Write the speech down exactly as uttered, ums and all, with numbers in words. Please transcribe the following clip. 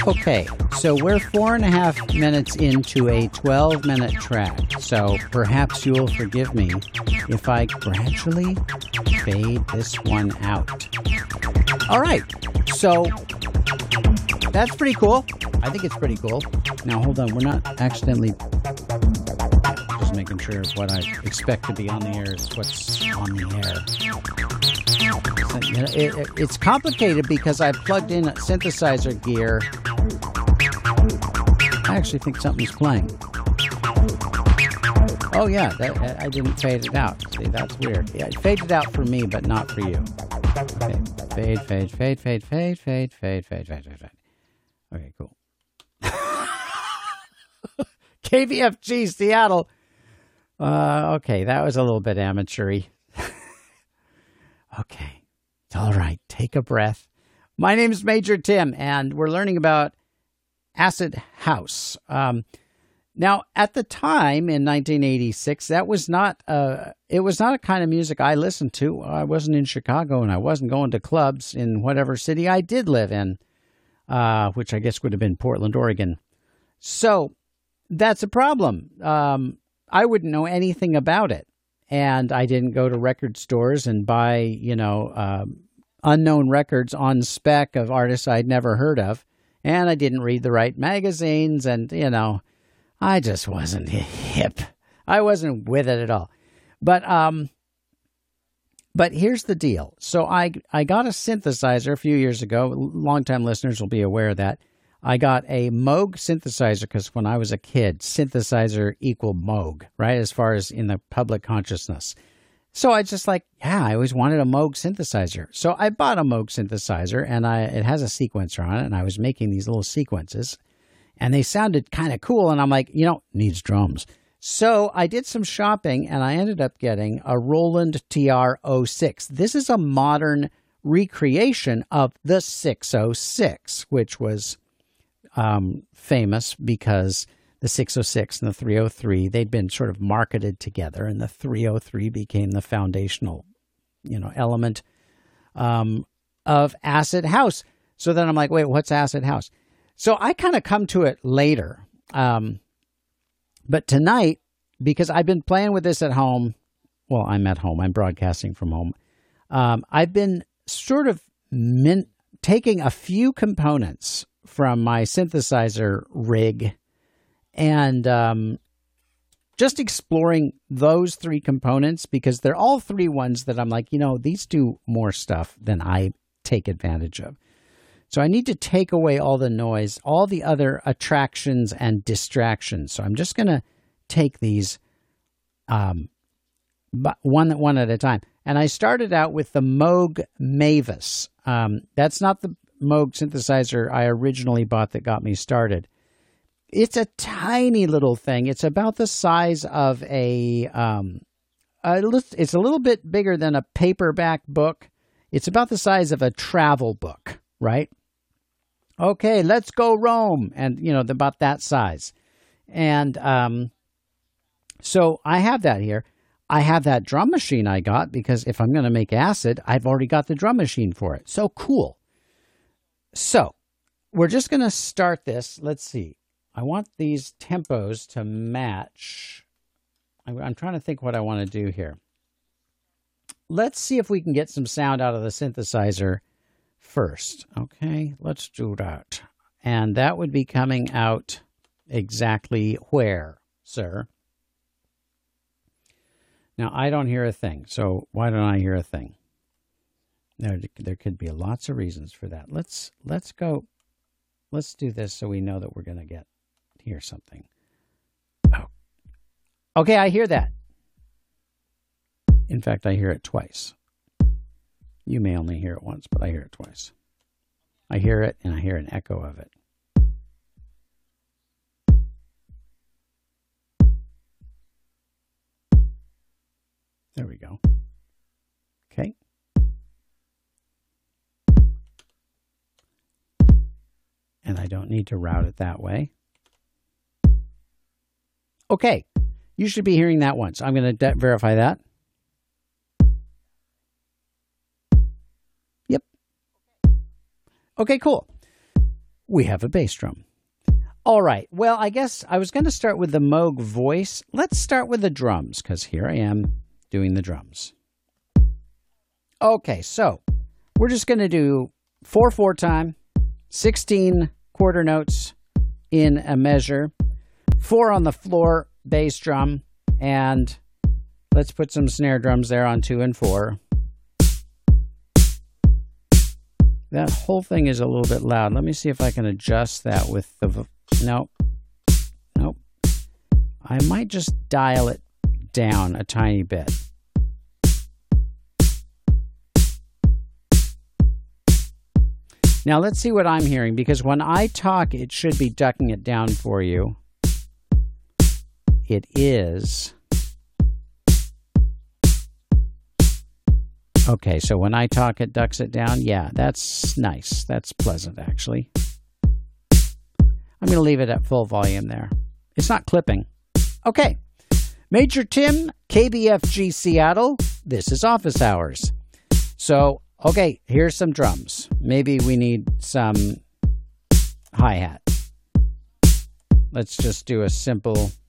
Okay, so we're four and a half minutes into a twelve-minute track, so perhaps you'll forgive me if I gradually fade this one out. All right, so that's pretty cool. I think it's pretty cool. Now, hold on, we're not accidentally... Just making sure what I expect to be on the air is what's on the air. So, you know, it, it, it's complicated because I plugged in synthesizer gear. I actually think something's playing. Oh yeah, that, I didn't fade it out. See, that's weird. Yeah, it faded out for me, but not for you. Okay, fade, fade, fade, fade, fade, fade, fade, fade, fade, fade, fade. Okay, cool. K V F G Seattle. Uh, okay, that was a little bit amateur-y. Okay, it's all right. Take a breath. My name is Major Tim, and we're learning about acid house. Um, now, at the time in nineteen eighty-six, that was not uh, it was not a kind of music I listened to. I wasn't in Chicago, and I wasn't going to clubs in whatever city I did live in, uh, which I guess would have been Portland, Oregon. So that's a problem. Um, I wouldn't know anything about it, and I didn't go to record stores and buy, you know, uh, unknown records on spec of artists I'd never heard of. And I didn't read the right magazines, and, you know, I just wasn't hip. I wasn't with it at all. But um, but here's the deal. So I, I got a synthesizer a few years ago. Longtime listeners will be aware of that. I got a Moog synthesizer because when I was a kid, synthesizer equaled Moog, right, as far as in the public consciousness. So I just like, yeah, I always wanted a Moog synthesizer. So I bought a Moog synthesizer, and I it has a sequencer on it, and I was making these little sequences, and they sounded kind of cool, and I'm like, you know, needs drums. So I did some shopping, and I ended up getting a Roland T R oh six. This is a modern recreation of the six oh six, which was um, famous because the six oh six and the three oh three, they'd been sort of marketed together, and the three oh three became the foundational, you know, element um, of acid house. So then I'm like, wait, what's acid house? So I kind of come to it later. Um, but tonight, because I've been playing with this at home, well, I'm at home, I'm broadcasting from home. Um, I've been sort of min- taking a few components from my synthesizer rig and um, just exploring those three components, because they're all three ones that I'm like, you know, these do more stuff than I take advantage of. So I need to take away all the noise, all the other attractions and distractions. So I'm just going to take these um, one, one at a time. And I started out with the Moog Mavis. Um, that's not the Moog synthesizer I originally bought that got me started. It's a tiny little thing. It's about the size of a, um, a, it's a little bit bigger than a paperback book. It's about the size of a travel book, right? Okay, let's go Rome. And, you know, about that size. And um, so I have that here. I have that drum machine I got because if I'm going to make acid, I've already got the drum machine for it. So cool. So we're just going to start this. Let's see. I want these tempos to match. I'm trying to think what I want to do here. Let's see if we can get some sound out of the synthesizer first. Okay, let's do that. And that would be coming out exactly where, sir? Now, I don't hear a thing, so why don't I hear a thing? There, there could be lots of reasons for that. Let's let's go. Let's do this so we know that we're going to get hear something. Oh. Okay, I hear that. In fact, I hear it twice. You may only hear it once, but I hear it twice. I hear it, and I hear an echo of it. There we go. Okay. And I don't need to route it that way. Okay. You should be hearing that once. I'm going to de- verify that. Yep. Okay, cool. we have a bass drum. All right. Well, I guess I was going to start with the Moog voice. Let's start with the drums, because here I am doing the drums. Okay, so we're just going to do four four time, sixteen quarter notes in a measure, four on the floor bass drum, and let's put some snare drums there on two and four. That whole thing is a little bit loud. Let me see if I can adjust that with the... Nope. Nope. I might just dial it down a tiny bit. Now let's see what I'm hearing, because when I talk, it should be ducking it down for you. It is... Okay, so when I talk, it ducks it down. Yeah, that's nice. That's pleasant, actually. I'm going to leave it at full volume there. It's not clipping. Okay. Major Tim, K B F G Seattle. This is Office Hours. So, okay, here's some drums. Maybe we need some hi-hat. Let's just do a simple